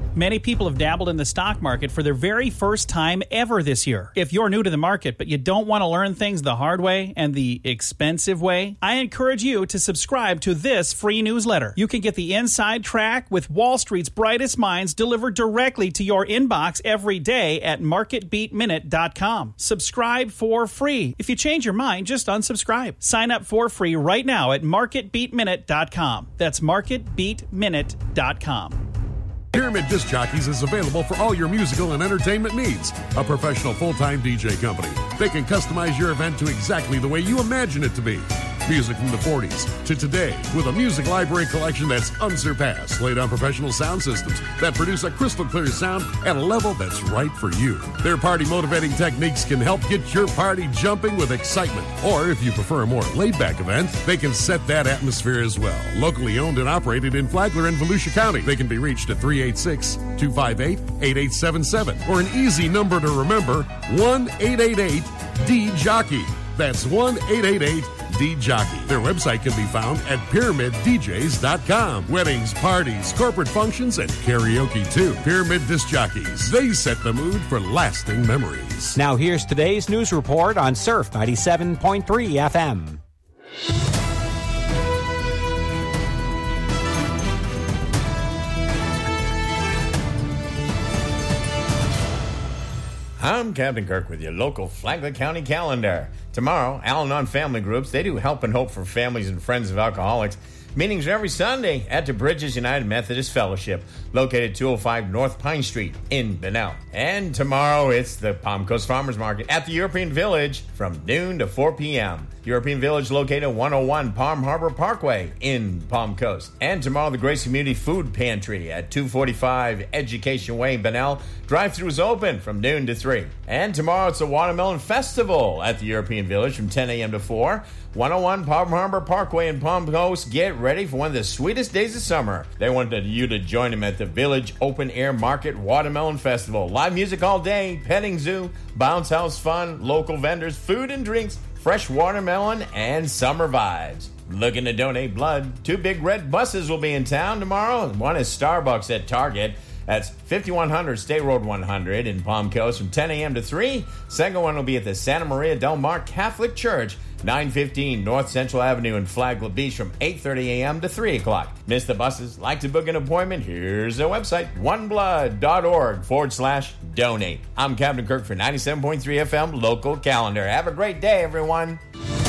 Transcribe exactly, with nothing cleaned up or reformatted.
Many people have dabbled in the stock market for their very first time ever this year. If you're new to the market but you don't want to learn things the hard way and the expensive way, I encourage you to subscribe to this free newsletter. You can get the inside track with Wall Street's brightest minds delivered directly to your inbox every day at market beat minute dot com. Subscribe for free. If you change your mind, just unsubscribe. Sign up for free right now at market beat minute dot com. That's market beat minute dot com. Pyramid Disc Jockeys is available for all your musical and entertainment needs. A professional full-time D J company. They can customize your event to exactly the way you imagine it to be. Music from the forties to today with a music library collection that's unsurpassed, laid on professional sound systems that produce a crystal clear sound at a level that's right for you. Their party motivating techniques can help get your party jumping with excitement. Or if you prefer a more laid-back event, they can set that atmosphere as well. Locally owned and operated in Flagler and Volusia County. They can be reached at three eight six, two five eight, eight eight seven seven or an easy number to remember, one eight eight eight D Jockey. That's one eight eight eight D Jockey. Their website can be found at pyramid d js dot com. Weddings, parties, corporate functions, and karaoke too. Pyramid Disc Jockeys. They set the mood for lasting memories. Now here's today's news report on Surf ninety-seven point three F M. I'm Captain Kirk with your local Flagler County calendar. Tomorrow, Al-Anon Family Groups, they do Help and Hope for families and friends of alcoholics. Meetings are every Sunday at the Bridges United Methodist Fellowship, located two oh five North Pine Street in Bunnell. And tomorrow, it's the Palm Coast Farmers Market at the European Village from noon to four p.m. European Village located at one oh one Palm Harbor Parkway in Palm Coast. And tomorrow, the Grace Community Food Pantry at two forty-five Education Way in Bunnell. Drive-thru is open from noon to three. And tomorrow, it's the Watermelon Festival at the European Village from ten a.m. to four. one oh one Palm Harbor Parkway in Palm Coast. Get ready for one of the sweetest days of summer. They wanted you to join them at the Village Open Air Market Watermelon Festival. Live music all day, petting zoo, bounce house fun, local vendors, food and drinks, fresh watermelon, and summer vibes. Looking to donate blood? Two big red buses will be in town tomorrow. One is Starbucks at Target. That's fifty-one hundred State Road one hundred in Palm Coast from ten a.m. to three. Second one will be at the Santa Maria Del Mar Catholic Church, nine fifteen North Central Avenue in Flagler Beach from eight thirty a.m. to three o'clock. Miss the buses? Like to book an appointment? Here's their website, oneblood.org forward slash donate. I'm Captain Kirk for ninety-seven point three F M Local Calendar. Have a great day, everyone.